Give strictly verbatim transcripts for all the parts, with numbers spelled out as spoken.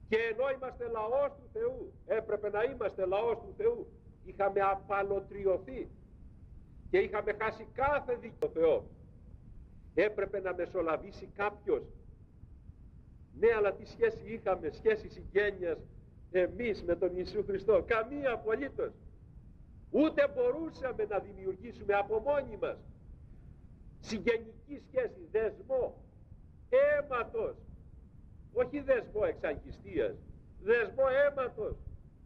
Και ενώ είμαστε λαός του Θεού, έπρεπε να είμαστε λαός του Θεού, είχαμε απαλωτριωθεί και είχαμε χάσει κάθε δίκιο Θεό. Έπρεπε να μεσολαβήσει κάποιος. Ναι, αλλά τι σχέση είχαμε, σχέση συγγένειας εμείς με τον Ιησού Χριστό? Καμία απολύτως. Ούτε μπορούσαμε να δημιουργήσουμε από μόνοι μας συγγενική σχέση, δεσμό αίματος, όχι δεσμό εξαγγιστίας, δεσμό αίματος.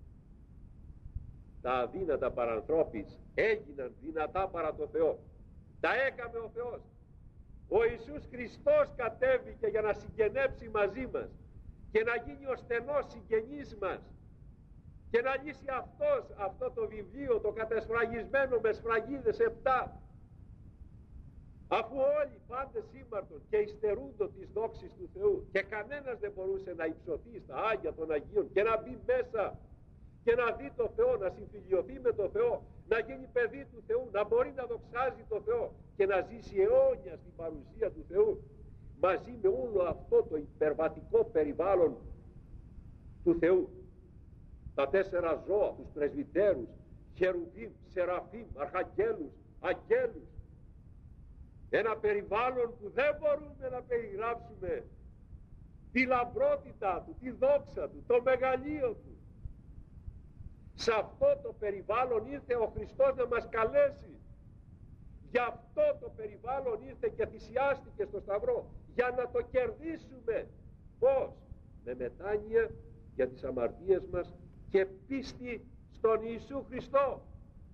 Τα αδύνατα παρανθρώπης έγιναν δυνατά παρά το Θεό. Τα έκαμε ο Θεός. Ο Ιησούς Χριστός κατέβηκε για να συγγενέψει μαζί μας και να γίνει ο στενός συγγενής μας και να λύσει αυτός αυτό το βιβλίο το κατεσφραγισμένο με σφραγίδες επτά, αφού όλοι πάντες σήμαρτον και υστερούντο της δόξης του Θεού και κανένας δεν μπορούσε να υψωθεί στα Άγια των Αγίων και να μπει μέσα και να δει το Θεό, να συμφιλιωθεί με το Θεό, να γίνει παιδί του Θεού, να μπορεί να δοξάζει το Θεό και να ζήσει αιώνια στην παρουσία του Θεού, μαζί με όλο αυτό το υπερβατικό περιβάλλον του Θεού. Τα τέσσερα ζώα, τους πρεσβυτέρους, χερουβίμ, σεραφίμ, αρχαγγέλους, αγγέλους. Ένα περιβάλλον που δεν μπορούμε να περιγράψουμε τη λαμπρότητα του, τη δόξα του, το μεγαλείο του. Σε αυτό το περιβάλλον ήρθε ο Χριστός να μας καλέσει. Γι' αυτό το περιβάλλον ήρθε και θυσιάστηκε στο Σταυρό, για να το κερδίσουμε. Πώς? Με μετάνοια για τις αμαρτίες μας και πίστη στον Ιησού Χριστό.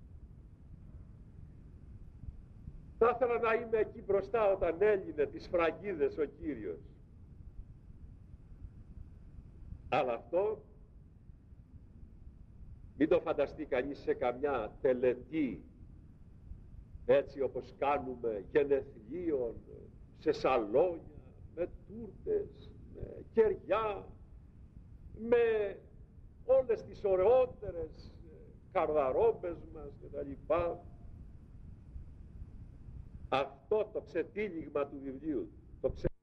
Θα ήθελα να είμαι εκεί μπροστά όταν έλυνε τις σφραγίδες ο Κύριος. Αλλά αυτό μην το φανταστεί κανείς σε καμιά τελετή, έτσι όπως κάνουμε γενεθλίων, σε σαλόνια, με τούρτες, με κεριά, με όλες τις ωραιότερες καρδαρόμπες μας κτλ. Αυτό το ξετύλιγμα του βιβλίου, το ξε...